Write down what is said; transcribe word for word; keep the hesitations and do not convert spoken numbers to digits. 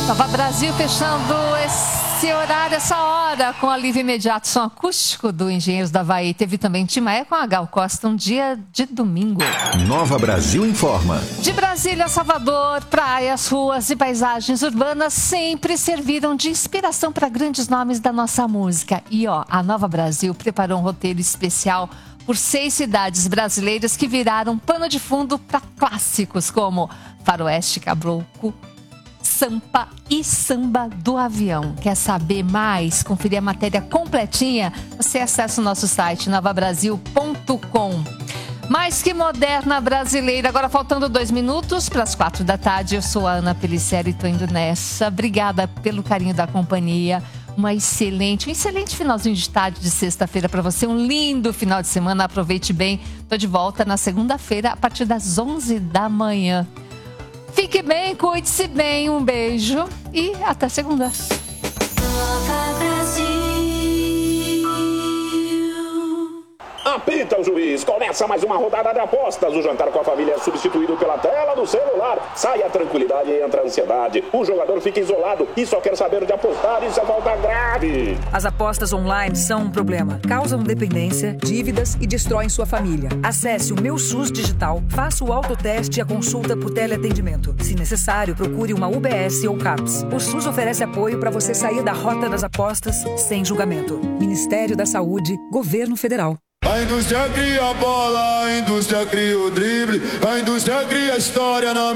Nova Brasil fechando esse horário, essa hora, com alívio imediato, som acústico do Engenheiros do Havaí. Teve também Tim Maia com a Gal Costa, um dia de domingo. Nova Brasil informa. De Brasília a Salvador, praias, ruas e paisagens urbanas sempre serviram de inspiração para grandes nomes da nossa música. E ó, a Nova Brasil preparou um roteiro especial por seis cidades brasileiras que viraram pano de fundo para clássicos como Faroeste Caboclo, Sampa e Samba do Avião. Quer saber mais? Conferir a matéria completinha? Você acessa o nosso site nova brasil ponto com. Mais que moderna brasileira. Agora faltando dois minutos para as quatro da tarde. Eu sou a Ana Pelliceri e estou indo nessa. Obrigada pelo carinho da companhia. Uma excelente, um excelente finalzinho de tarde de sexta-feira para você. Um lindo final de semana. Aproveite bem. Estou de volta na segunda-feira a partir das onze da manhã. Fique bem, cuide-se bem, um beijo e até segunda. Apita o juiz, começa mais uma rodada de apostas. O jantar com a família é substituído pela tela do celular. Sai a tranquilidade e entra a ansiedade. O jogador fica isolado e só quer saber de apostar. Isso é falta grave. As apostas online são um problema. Causam dependência, dívidas e destroem sua família. Acesse o Meu SUS Digital, faça o autoteste e a consulta por teleatendimento. Se necessário, procure uma U B S ou CAPS. O SUS oferece apoio para você sair da rota das apostas sem julgamento. Ministério da Saúde, Governo Federal. A indústria cria a bola, a indústria cria o drible, a indústria cria a história na